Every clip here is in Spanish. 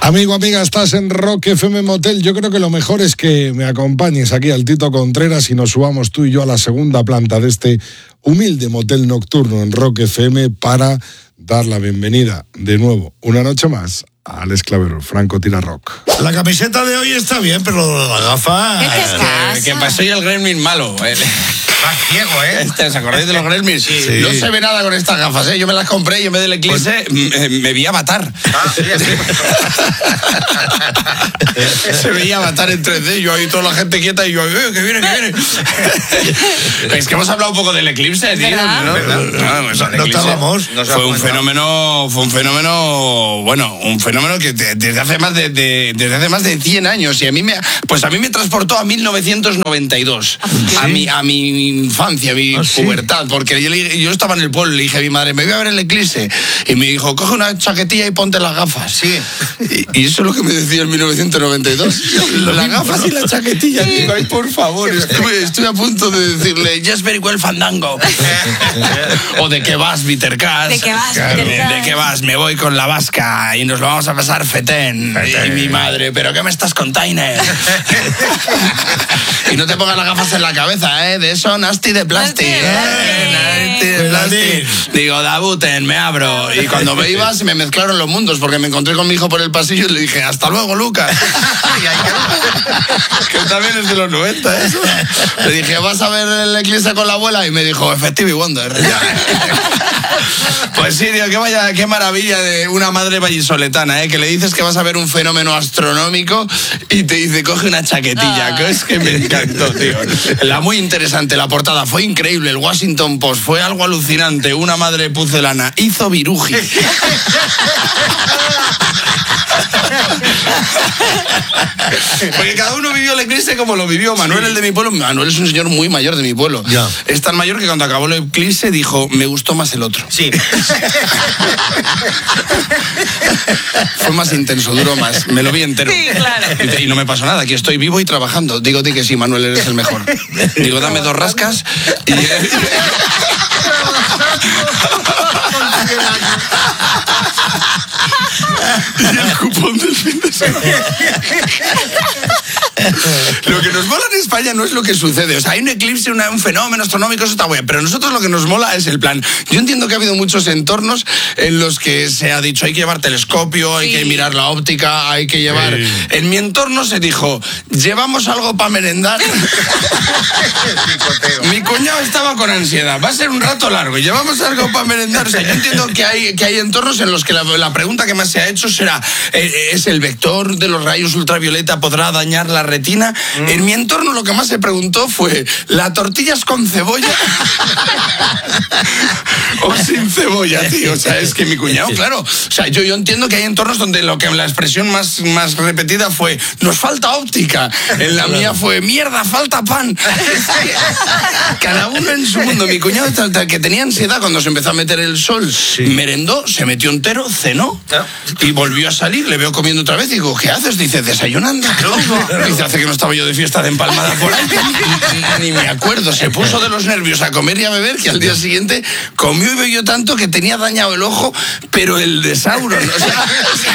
Amigo, amiga, estás en Rock FM Motel. Yo creo que lo mejor es que me acompañes aquí al Tito Contreras y nos subamos tú y yo a la segunda planta de este humilde motel nocturno en Rock FM para dar la bienvenida de nuevo, una noche más, a Alex Clavero, Franco Tira Rock. La camiseta de hoy está bien, pero la gafa... ¿Qué te pasa? Que pasó y el gremlin malo. Está ciego, ¿eh? ¿Os acordáis de los gremlins? Sí. No se ve nada con estas gafas, ¿eh? Yo me las compré y en vez del Eclipse me vi Avatar. Sí, así. Se veía Avatar en 3D, yo ahí toda la gente quieta y yo, que viene. Es que hemos hablado un poco del Eclipse, tío. No estábamos. Fue un fenómeno, un fenómeno que desde hace más de 100 años y a mí me transportó a 1992, a mi infancia, a mi pubertad, porque yo estaba en el pueblo y le dije a mi madre, me voy a ver el Eclipse, y me dijo, coge una chaquetilla y ponte las gafas. Sí. Y eso es lo que me decía en 1992. Las gafas y la chaquetilla. Digo, ay, por favor, estuve a punto de decirle, yes, very well, Fandango. O de qué vas, Bitter Cash. ¿De qué vas, Claro. Bitter Cash? De qué vas, me voy con la vasca y nos lo vamos a pasar fetén. Y mi madre, ¿pero qué me estás container? Y no te pongas las gafas en la cabeza, ¿eh? De eso, nasty de plástico. Nasty de plástico. Digo, dabuten, me abro. Y cuando me iba, se me mezclaron los mundos, porque me encontré con mi hijo por el pasillo y le dije, hasta luego, Lucas. Que también es de los 90, ¿eh? Le dije, ¿vas a ver el Eclipse con la abuela? Y me dijo, Effective Wonder. Pues sí, tío, qué maravilla de una madre vallisoletana, ¿eh? Que le dices que vas a ver un fenómeno astronómico y te dice, coge una chaquetilla, que es que me encantó, tío. Muy interesante, la portada fue increíble, el Washington Post fue algo alucinante, una madre pucelana hizo viruji. Porque cada uno vivió el eclipse como lo vivió. Manuel, el de mi pueblo, Manuel es un señor muy mayor de mi pueblo. Ya. Es tan mayor que cuando acabó el eclipse dijo, me gustó más el otro. Sí. Fue más intenso, duró más. Me lo vi entero. Sí, claro. Y no me pasó nada, aquí estoy vivo y trabajando. Digo, di que sí, Manuel, eres el mejor. Digo, dame 2 rascas y... Y el cupón del fin de semana. Lo que nos mola en España no es lo que sucede. O sea, hay un eclipse, un fenómeno astronómico, eso está bueno. Pero a nosotros lo que nos mola es el plan. Yo entiendo que ha habido muchos entornos en los que se ha dicho hay que llevar telescopio, hay que mirar la óptica, hay que llevar... Sí. En mi entorno se dijo, llevamos algo para merendar. Mi cuñado estaba con ansiedad. Va a ser un rato largo. Llevamos algo para merendar. O sea, yo entiendo que hay entornos en los que la pregunta que más se ha hecho será, ¿es el vector de los rayos ultravioleta podrá dañar la retina? En mi entorno lo que más se preguntó fue, ¿la tortilla es con cebolla? ¿O sin cebolla, tío? O sea, es que mi cuñado, claro. O sea, yo entiendo que hay entornos donde la expresión más repetida fue, nos falta óptica. En la mía fue, mierda, falta pan. Cada uno en su mundo. Mi cuñado, que tenía ansiedad cuando se empezó a meter el sol, merendó, se metió entero, cenó y volvió a salir. Le veo comiendo otra vez y digo, ¿qué haces? Dice, desayunando. Dice, hace que no estaba yo de fiesta de empalmada por ahí. Ni me acuerdo. Se puso de los nervios a comer y a beber que al día siguiente comió y bebió tanto que tenía dañado el ojo, pero el de Sauron. O sea,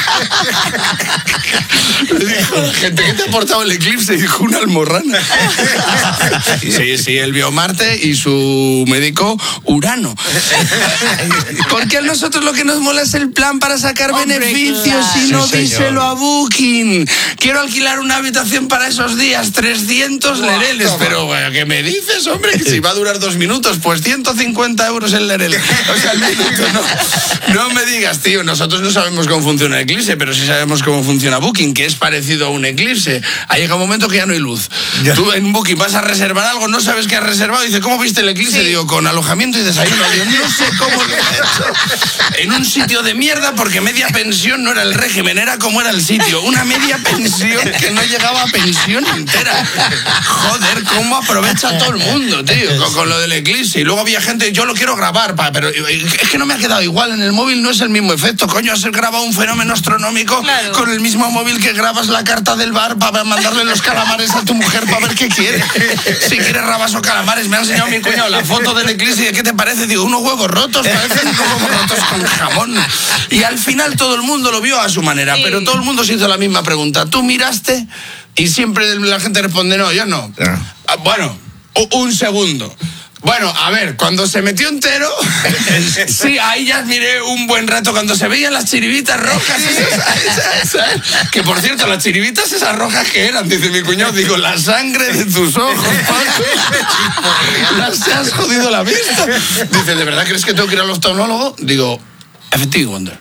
le dijo a la gente, ¿qué te ha aportado el eclipse? Y dijo, una almorrana. Sí, él vio Marte y su médico Urano. Porque a nosotros lo que nos mola es el plan para sacar beneficios, claro. y no Sí, señor. díselo a Booking. Quiero alquilar una habitación para esos días, 300 lereles. Pero, bueno, ¿qué me dices, hombre? Que si va a durar 2 minutos, pues 150 euros el lerele. O sea, el minuto, no me digas, tío, nosotros no sabemos cómo funciona el eclipse, pero sí sabemos cómo funciona Booking, que es parecido a un eclipse. Ha llegado un momento que ya no hay luz. Ya. Tú en Booking vas a reservar algo, no sabes qué has reservado, y dice, ¿cómo viste el eclipse? Sí. Digo, con alojamiento y desayuno. Digo, no sé cómo lo he hecho. En un sitio de mierda, porque media pensión no era el régimen, era como era el sitio. Una media pensión que no llegaba a pensión. sesión entera. Joder, cómo aprovecha todo el mundo, tío, con lo del Eclipse. Y luego había gente, yo lo quiero grabar, pero es que no me ha quedado igual. En el móvil no es el mismo efecto. Coño, has grabado un fenómeno astronómico con el mismo móvil que grabas la carta del bar para mandarle los calamares a tu mujer para ver qué quiere. Si quieres rabas o calamares, me ha enseñado mi cuñado la foto del Eclipse y ¿qué te parece? Digo, unos huevos rotos, parecen como huevos rotos con jamón. Y al final todo el mundo lo vio a su manera, pero todo el mundo se hizo la misma pregunta. ¿Tú miraste? Y siempre la gente responde, no, yo no. Bueno, un segundo. Bueno, a ver, cuando se metió entero, sí, ahí ya miré un buen rato cuando se veían las chiribitas rojas. ¿Sabes? Que por cierto, las chiribitas esas rojas que eran, dice mi cuñado, digo, la sangre de tus ojos, Paco. Las te has jodido la vista. Dice, ¿de verdad crees que tengo que ir al oftalmólogo? Digo, Effective Wonder.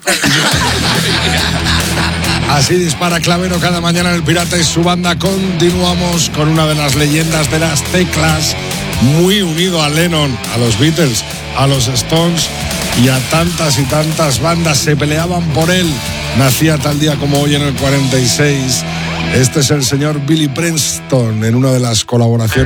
Así dispara Clavero cada mañana en El Pirata y su banda. Continuamos con una de las leyendas de las teclas, muy unido a Lennon, a los Beatles, a los Stones y a tantas y tantas bandas. Se peleaban por él. Nacía tal día como hoy en el 46. Este es el señor Billy Preston en una de las colaboraciones